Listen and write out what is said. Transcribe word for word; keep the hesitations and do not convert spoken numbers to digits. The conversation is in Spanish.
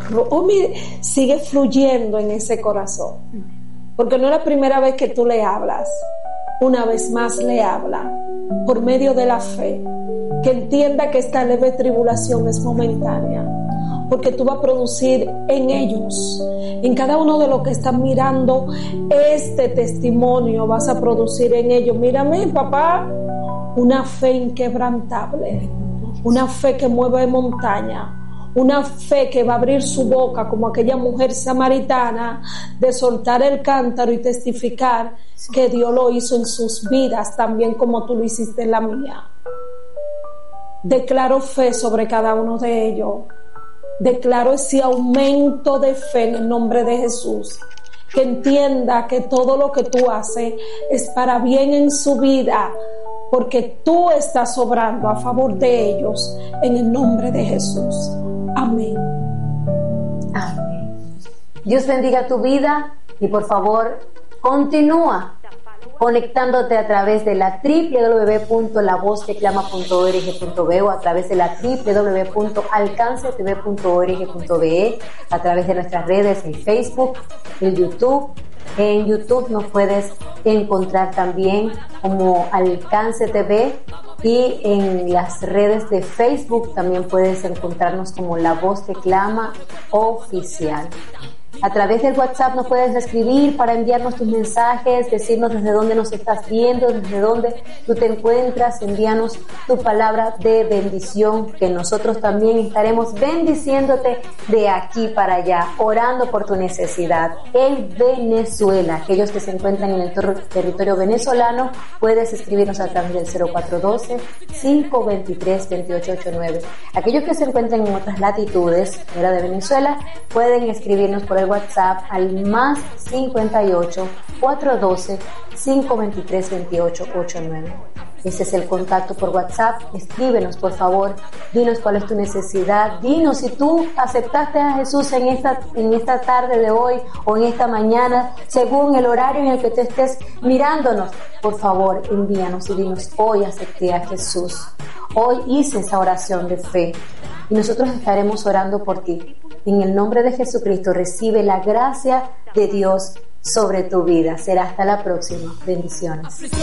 oh, mire, sigue fluyendo en ese corazón, porque no es la primera vez que tú le hablas. Una vez más le habla por medio de la fe, que entienda que esta leve tribulación es momentánea, porque tú vas a producir en ellos, en cada uno de los que están mirando este testimonio, vas a producir en ellos, mírame papá, una fe inquebrantable, una fe que mueve montaña, una fe que va a abrir su boca como aquella mujer samaritana, de soltar el cántaro y testificar que Dios lo hizo en sus vidas, también como tú lo hiciste en la mía. Declaro fe sobre cada uno de ellos. Declaro ese aumento de fe en el nombre de Jesús. Que entienda que todo lo que tú haces es para bien en su vida, porque tú estás obrando a favor de ellos en el nombre de Jesús. Amén. Amén. Dios bendiga tu vida y por favor continúa conectándote a través de la doble u doble u doble u punto la voz que clama punto org punto be o a través de la doble u doble u doble u punto alcance t v punto org punto be, a través de nuestras redes en Facebook, en YouTube. En YouTube nos puedes encontrar también como Alcance T V, y en las redes de Facebook también puedes encontrarnos como La Voz que Clama Oficial. A través del WhatsApp nos puedes escribir para enviarnos tus mensajes, decirnos desde dónde nos estás viendo, desde dónde tú te encuentras, envíanos tu palabra de bendición, que nosotros también estaremos bendiciéndote de aquí para allá, orando por tu necesidad. En Venezuela, aquellos que se encuentran en el ter- territorio venezolano, puedes escribirnos a través del cero cuatro uno dos, cinco dos tres, dos ocho ocho nueve. Aquellos que se encuentran en otras latitudes fuera de Venezuela, pueden escribirnos por el WhatsApp al más cincuenta y ocho, cuatrocientos doce, cinco veintitrés, veintiocho ochenta y nueve. Ese es el contacto por WhatsApp. Escríbenos, por favor, dinos cuál es tu necesidad, dinos si tú aceptaste a Jesús en esta, en esta tarde de hoy o en esta mañana, según el horario en el que tú estés mirándonos. Por favor, envíanos y dinos: hoy acepté a Jesús, hoy hice esa oración de fe, y nosotros estaremos orando por ti. En el nombre de Jesucristo, recibe la gracia de Dios sobre tu vida. Será hasta la próxima. Bendiciones.